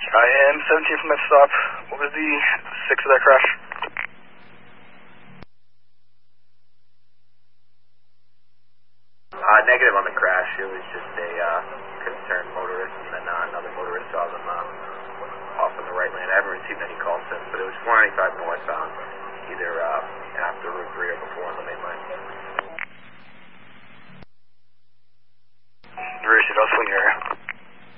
I am 17 from that stop. What was the 6 of that crash? Negative on the crash. It was just a concerned motorist, and then another motorist saw them off in the right lane. I haven't received any calls since, but it was 495 northbound, either after Route 3 or before on the main line. Racing, I'll swing your area.